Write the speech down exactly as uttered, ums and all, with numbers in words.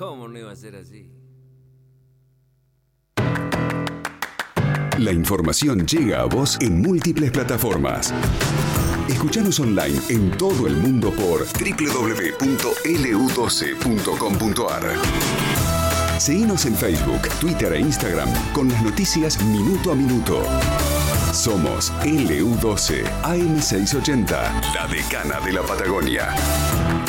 ¿Cómo no iba a ser así? La información llega a vos en múltiples plataformas. Escuchanos online en todo el mundo por doble u doble u doble u punto ele u doce punto com punto a r. Seguinos en Facebook, Twitter e Instagram con las noticias minuto a minuto. Somos ele u doce A M seiscientos ochenta, la decana de la Patagonia.